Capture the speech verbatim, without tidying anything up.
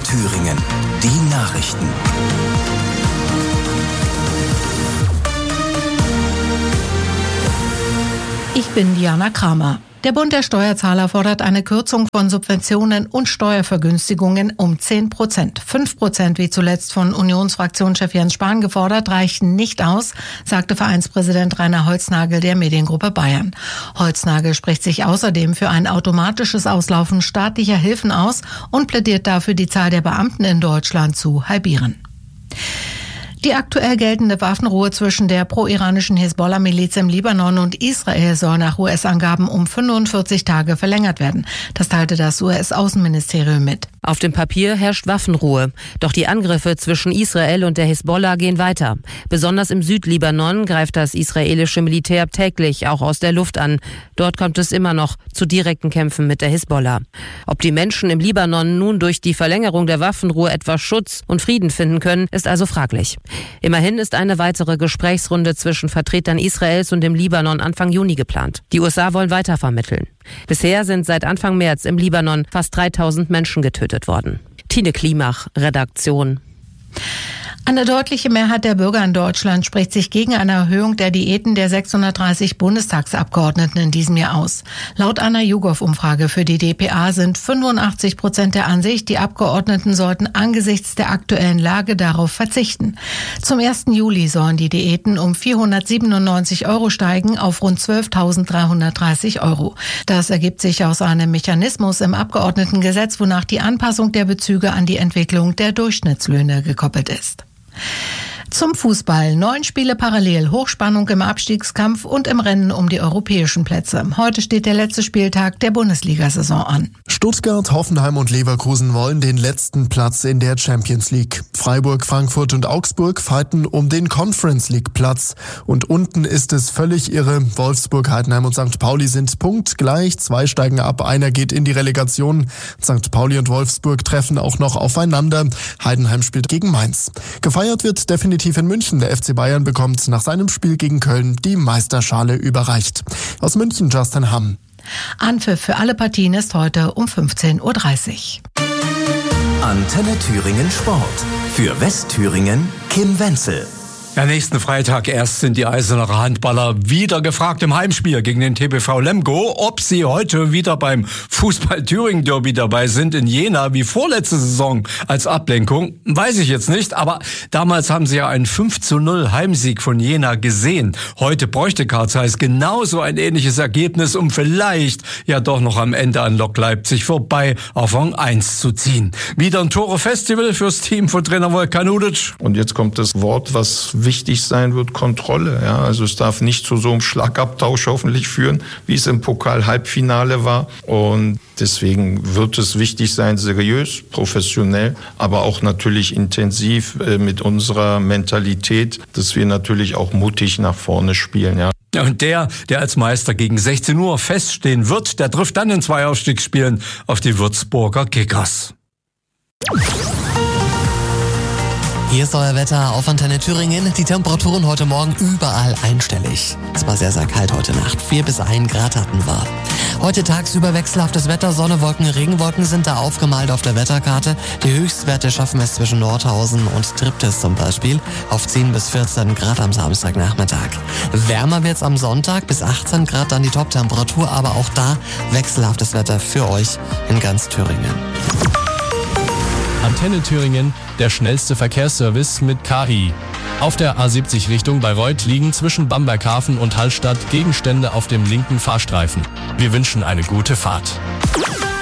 Thüringen. Die Nachrichten. Ich bin Diana Kramer. Der Bund der Steuerzahler fordert eine Kürzung von Subventionen und Steuervergünstigungen um zehn Prozent. fünf Prozent, wie zuletzt von Unionsfraktionschef Jens Spahn gefordert, reichen nicht aus, sagte Vereinspräsident Rainer Holznagel der Mediengruppe Bayern. Holznagel spricht sich außerdem für ein automatisches Auslaufen staatlicher Hilfen aus und plädiert dafür, die Zahl der Beamten in Deutschland zu halbieren. Die aktuell geltende Waffenruhe zwischen der pro-iranischen Hisbollah-Miliz im Libanon und Israel soll nach U S-Angaben um fünfundvierzig Tage verlängert werden. Das teilte das U S-Außenministerium mit. Auf dem Papier herrscht Waffenruhe. Doch die Angriffe zwischen Israel und der Hisbollah gehen weiter. Besonders im Südlibanon greift das israelische Militär täglich auch aus der Luft an. Dort kommt es immer noch zu direkten Kämpfen mit der Hisbollah. Ob die Menschen im Libanon nun durch die Verlängerung der Waffenruhe etwas Schutz und Frieden finden können, ist also fraglich. Immerhin ist eine weitere Gesprächsrunde zwischen Vertretern Israels und dem Libanon Anfang Juni geplant. Die U S A wollen weiter vermitteln. Bisher sind seit Anfang März im Libanon fast dreitausend Menschen getötet worden. Tine Klimach, Redaktion. Eine deutliche Mehrheit der Bürger in Deutschland spricht sich gegen eine Erhöhung der Diäten der sechshundertdreißig Bundestagsabgeordneten in diesem Jahr aus. Laut einer YouGov-Umfrage für die d p a sind fünfundachtzig Prozent der Ansicht, die Abgeordneten sollten angesichts der aktuellen Lage darauf verzichten. Zum ersten Juli sollen die Diäten um vierhundertsiebenundneunzig Euro steigen auf rund zwölftausenddreihundertdreißig Euro. Das ergibt sich aus einem Mechanismus im Abgeordnetengesetz, wonach die Anpassung der Bezüge an die Entwicklung der Durchschnittslöhne gekoppelt ist. Zum Fußball. Neun Spiele parallel, Hochspannung im Abstiegskampf und im Rennen um die europäischen Plätze. Heute steht der letzte Spieltag der Bundesliga-Saison an. Stuttgart, Hoffenheim und Leverkusen wollen den letzten Platz in der Champions League. Freiburg, Frankfurt und Augsburg fighten um den Conference League Platz. Und unten ist es völlig irre. Wolfsburg, Heidenheim und Sankt Pauli sind punktgleich. Zwei steigen ab, einer geht in die Relegation. Sankt Pauli und Wolfsburg treffen auch noch aufeinander. Heidenheim spielt gegen Mainz. Gefeiert wird definitiv in München. Der F C Bayern bekommt nach seinem Spiel gegen Köln die Meisterschale überreicht. Aus München Justin Hamm. Anpfiff für alle Partien ist heute um fünfzehn Uhr dreißig. Antenne Thüringen Sport. Für Westthüringen Kim Wenzel. Ja, nächsten Freitag erst sind die Eisenacher Handballer wieder gefragt im Heimspiel gegen den T B V Lemgo. Ob sie heute wieder beim Fußball-Thüringen-Derby dabei sind in Jena wie vorletzte Saison als Ablenkung, weiß ich jetzt nicht. Aber damals haben sie ja einen fünf zu null Heimsieg von Jena gesehen. Heute bräuchte Karl Zeiss genauso ein ähnliches Ergebnis, um vielleicht ja doch noch am Ende an Lok Leipzig vorbei auf Rang eins zu ziehen. Wieder ein Tore-Festival fürs Team von Trainer Volkan Udic. Und jetzt kommt das Wort, was wichtig sein wird, Kontrolle. Ja, also es darf nicht zu so einem Schlagabtausch hoffentlich führen, wie es im Pokal-Halbfinale war. Und deswegen wird es wichtig sein, seriös, professionell, aber auch natürlich intensiv äh, mit unserer Mentalität, dass wir natürlich auch mutig nach vorne spielen. Ja. Und der, der als Meister gegen sechzehn Uhr feststehen wird, der trifft dann in zwei Aufstiegsspielen auf die Würzburger Kickers. Hier ist euer Wetter auf Antenne Thüringen. Die Temperaturen heute Morgen überall einstellig. Es war sehr, sehr kalt heute Nacht. vier bis ein Grad hatten wir. Heute tagsüber wechselhaftes Wetter. Sonne, Wolken, Regenwolken sind da aufgemalt auf der Wetterkarte. Die Höchstwerte schaffen es zwischen Nordhausen und Triptis zum Beispiel auf zehn bis vierzehn Grad am Samstagnachmittag. Wärmer wird's am Sonntag, bis achtzehn Grad dann die Toptemperatur. Aber auch da wechselhaftes Wetter für euch in ganz Thüringen. Antenne Thüringen, der schnellste Verkehrsservice mit K I. Auf der A siebzig Richtung Bayreuth liegen zwischen Bamberghafen und Hallstatt Gegenstände auf dem linken Fahrstreifen. Wir wünschen eine gute Fahrt.